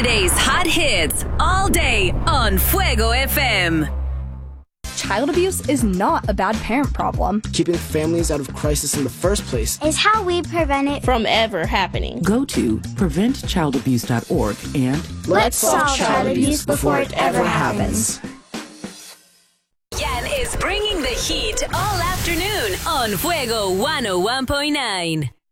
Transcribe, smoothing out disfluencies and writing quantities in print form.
Saturday's hot hits all day on Fuego FM. Child abuse is not a bad parent problem. Keeping families out of crisis in the first place is how we prevent it from ever happening. Go to preventchildabuse.org and let's solve child abuse before it ever happens. Yan is bringing the heat all afternoon on Fuego 101.9.